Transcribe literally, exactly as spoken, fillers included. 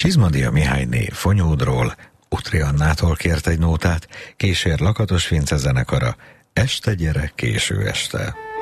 Csizmadia Mihályné Fonyódról, Utri Annától kért egy nótát, Késér Lakatos Vince zenekara, Este gyere késő este.